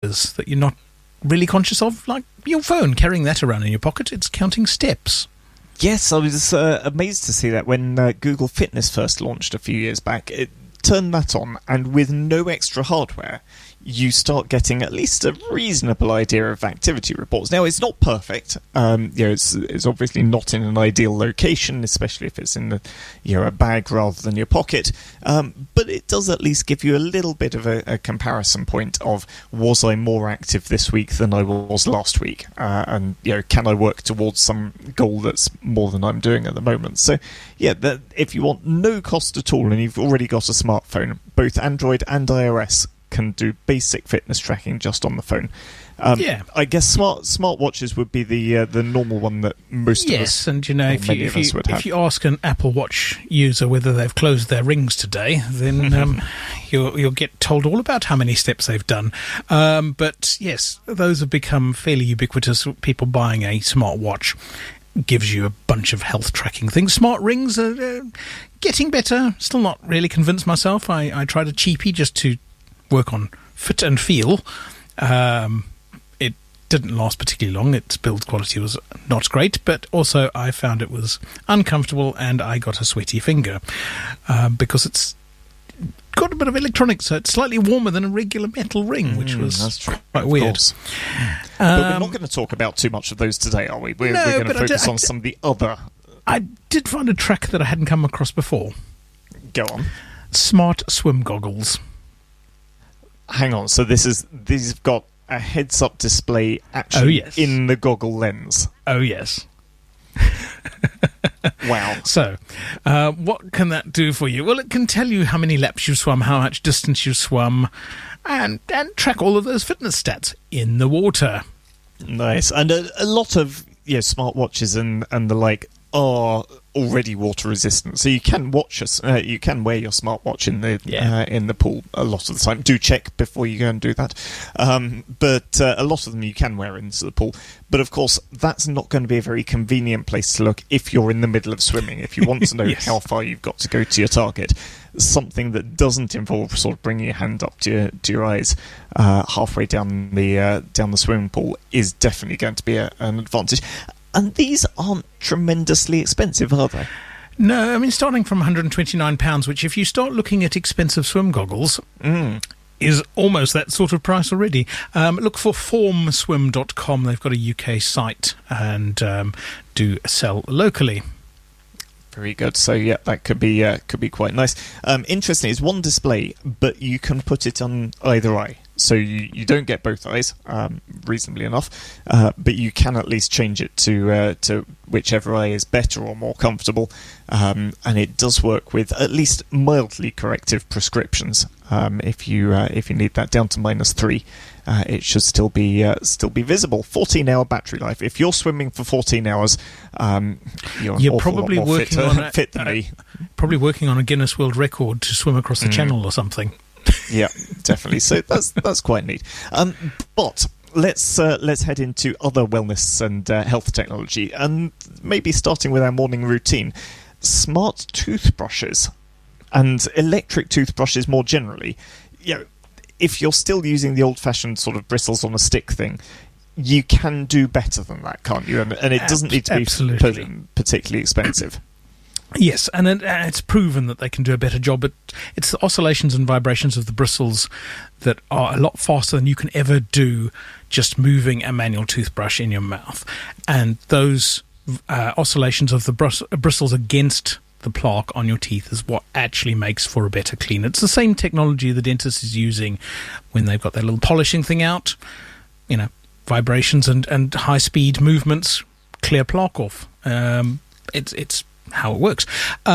that you're not really conscious of, like your phone, carrying that around in your pocket. It's counting steps. Yes, I was amazed to see that when Google Fitness first launched a few years back. It turned that on, and with no extra hardware, you start getting at least a reasonable idea of activity reports. Now, it's not perfect. It's obviously not in an ideal location, especially if it's in a bag rather than your pocket. But it does at least give you a little bit of a comparison point of, was I more active this week than I was last week? And can I work towards some goal that's more than I'm doing at the moment? So, if you want no cost at all and you've already got a smartphone, both Android and iOS can do basic fitness tracking just on the phone. I guess smart watches would be the normal one that most of us, yes, and if you ask an Apple Watch user whether they've closed their rings today, then you'll get told all about how many steps they've done. But yes, those have become fairly ubiquitous. People buying a smart watch gives you a bunch of health tracking things. Smart rings are getting better. Still not really convinced myself. I tried a cheapie just to work on fit and feel. It didn't last particularly long. Its build quality was not great, but also I found it was uncomfortable and I got a sweaty finger because it's got a bit of electronics, so it's slightly warmer than a regular metal ring, which was quite weird. But we're not going to talk about too much of those today, are we? We're going to focus on some of the other. I did find a track that I hadn't come across before. Go on. Smart swim goggles. Hang on, so these have got a heads-up display actually in the goggle lens. Oh, yes. Wow. So, what can that do for you? Well, it can tell you how many laps you've swum, how much distance you've swum, and track all of those fitness stats in the water. Nice. And a lot of smartwatches and the like are already water resistant, so you can you can wear your smartwatch in the pool a lot of the time. Do check before you go and do that, but a lot of them you can wear into the pool. But of course, that's not going to be a very convenient place to look if you're in the middle of swimming. If you want to know how far you've got to go to your target, something that doesn't involve sort of bringing your hand up to your eyes halfway down the swimming pool is definitely going to be an advantage. And these aren't tremendously expensive, are they? No, I mean, starting from £129, which if you start looking at expensive swim goggles, is almost that sort of price already. Look for formswim.com. They've got a UK site and do sell locally. Very good. So that could be quite nice. Interesting, it's one display, but you can put it on either eye. So you don't get both eyes, reasonably enough, but you can at least change it to whichever eye is better or more comfortable, and it does work with at least mildly corrective prescriptions. If you need that down to -3, it should still be visible. 14-hour battery life. If you're swimming for 14 hours, you're probably working on fit than me. Probably working on a Guinness World Record to swim across the channel or something. Yeah, definitely. So that's quite neat. But let's head into other wellness and health technology, and maybe starting with our morning routine. Smart toothbrushes and electric toothbrushes more generally. If you're still using the old-fashioned sort of bristles on a stick thing, you can do better than that, can't you? And it doesn't need to be particularly expensive. Yes, and it's proven that they can do a better job, but it's the oscillations and vibrations of the bristles that are a lot faster than you can ever do just moving a manual toothbrush in your mouth. And those oscillations of the bristles against the plaque on your teeth is what actually makes for a better clean. It's the same technology the dentist is using when they've got their little polishing thing out. Vibrations and high-speed movements clear plaque off. It's how it works.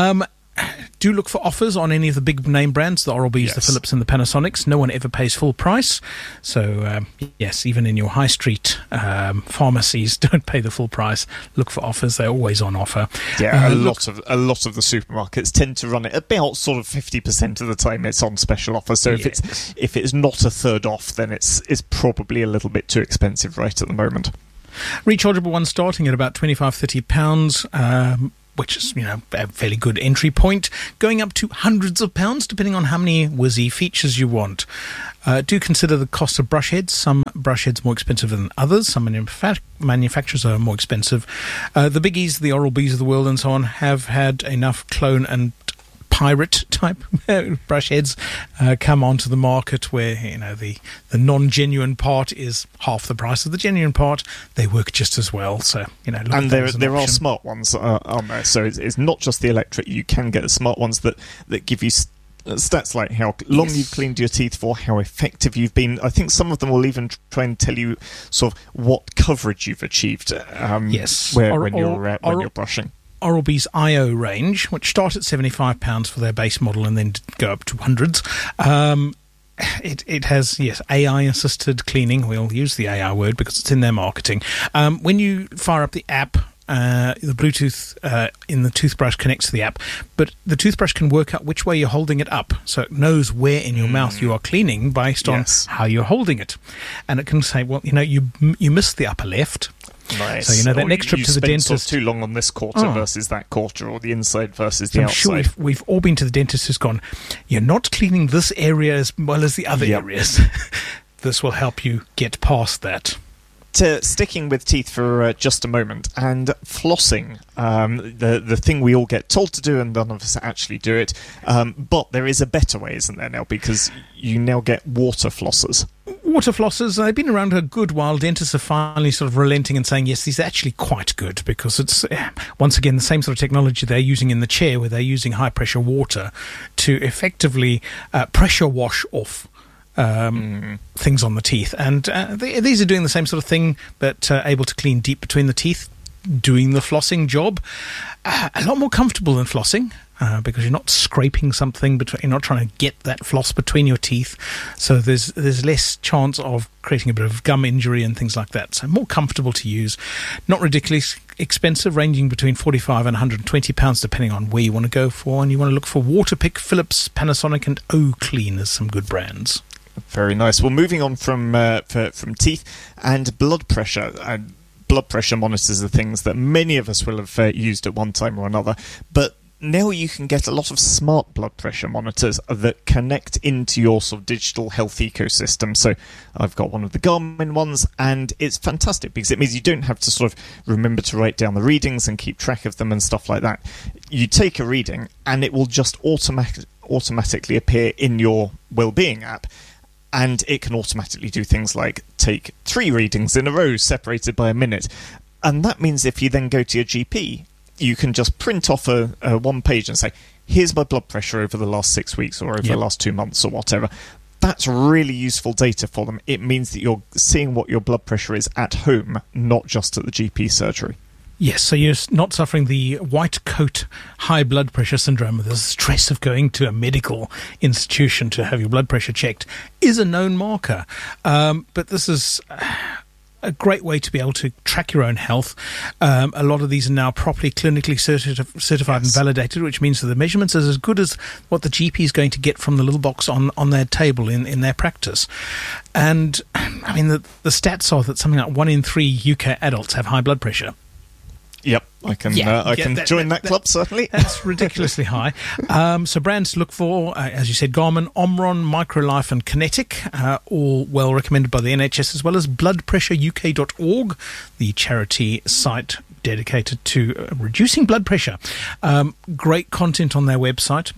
Do look for offers on any of the big name brands, the Oral-Bs, the Philips and the Panasonics. No one ever pays full price. So, yes, even in your high street pharmacies, don't pay the full price. Look for offers. They're always on offer. Yeah, a lot of the supermarkets tend to run it about sort of 50% of the time it's on special offer. So if it's not a third off, then it's probably a little bit too expensive right at the moment. Rechargeable ones starting at about £25-30. which is, a fairly good entry point, going up to hundreds of pounds, depending on how many whizzy features you want. Do consider the cost of brush heads. Some brush heads more expensive than others. Some manufacturers are more expensive. The biggies, the Oral-Bs of the world and so on, have had enough clone and pirate type brush heads come onto the market where the non-genuine part is half the price of the genuine part. They work just as well, so look and at there are smart ones on there, so it's not just the electric. You can get the smart ones that give you stats like how long you've cleaned your teeth for, how effective you've been. I think some of them will even try and tell you sort of what coverage you've achieved. When you're brushing. Oral-B's IO range, which start at £75 for their base model and then go up to hundreds. It has, AI-assisted cleaning. We'll use the AI word because it's in their marketing. When you fire up the app, the Bluetooth in the toothbrush connects to the app, but the toothbrush can work out which way you're holding it up, so it knows where in your mouth you are cleaning based on how you're holding it. And it can say, well, you missed the upper left. Nice. So that next trip to the dentist, sort of too long on this quarter versus that quarter, or the inside versus the outside. I'm sure we've all been to the dentist who's gone, you're not cleaning this area as well as the other areas. This will help you get past that. Sticking with teeth for just a moment, and flossing, the thing we all get told to do and none of us actually do it, but there is a better way, isn't there now, because you now get water flossers. Water flossers, they've been around a good while. Dentists are finally sort of relenting and saying, yes, these are actually quite good, because it's, once again, the same sort of technology they're using in the chair, where they're using high-pressure water to effectively pressure wash off things on the teeth. And these are doing the same sort of thing, but able to clean deep between the teeth, doing the flossing job. A lot more comfortable than flossing. Because you're not scraping something, you're not trying to get that floss between your teeth, so there's less chance of creating a bit of gum injury and things like that. So more comfortable to use, not ridiculously expensive, ranging between £45 and £120 depending on where you want to go for. And you want to look for Waterpik, Philips, Panasonic, and O-Clean as some good brands. Very nice. Well, moving on from teeth and blood pressure. Blood pressure monitors are things that many of us will have used at one time or another, but now you can get a lot of smart blood pressure monitors that connect into your sort of digital health ecosystem. So I've got one of the Garmin ones, and it's fantastic because it means you don't have to sort of remember to write down the readings and keep track of them and stuff like that. You take a reading and it will just automatically appear in your Wellbeing app. And it can automatically do things like take 3 readings in a row separated by a minute. And that means if you then go to your GP, you can just print off a one page and say, here's my blood pressure over the last 6 weeks or over the last 2 months or whatever. That's really useful data for them. It means that you're seeing what your blood pressure is at home, not just at the GP surgery. Yes, so you're not suffering the white coat high blood pressure syndrome. The stress of going to a medical institution to have your blood pressure checked is a known marker. But this is a great way to be able to track your own health. A lot of these are now properly clinically certified and validated, which means that the measurements are as good as what the GP is going to get from the little box on their table in their practice. And, I mean, the stats are that something like 1 in 3 UK adults have high blood pressure. Yep, I can join that club, certainly. That's ridiculously high. So brands to look for, as you said, Garmin, Omron, Microlife and Kinetic, all well recommended by the NHS, as well as bloodpressureuk.org, the charity site dedicated to reducing blood pressure. Great content on their website,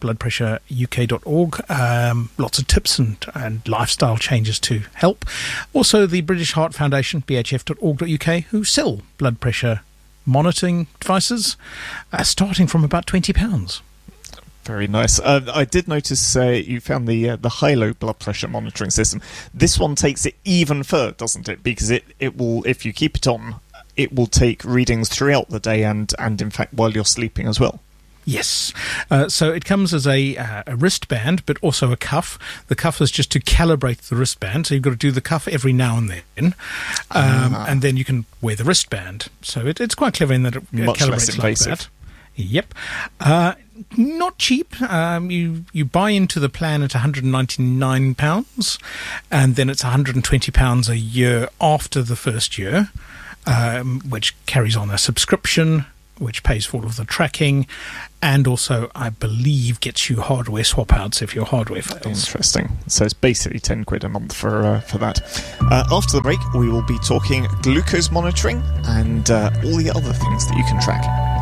bloodpressureuk.org. Lots of tips and lifestyle changes to help. Also, the British Heart Foundation, bhf.org.uk, who sell blood pressure monitoring devices, starting from about £20. Very nice. I did notice you found the high-low blood pressure monitoring system. This one takes it even further, doesn't it? Because it will, if you keep it on, it will take readings throughout the day and in fact while you're sleeping as well. Yes. So it comes as a wristband, but also a cuff. The cuff is just to calibrate the wristband. So you've got to do the cuff every now and then. And then you can wear the wristband. So it's quite clever in that it calibrates like that. Yep. Not cheap. You buy into the plan at £199, and then it's £120 a year after the first year, which carries on a subscription, which pays for all of the tracking, and also, I believe, gets you hardware swap outs if your hardware fails. Interesting. So it's basically £10 a month for that. After the break, we will be talking glucose monitoring and all the other things that you can track.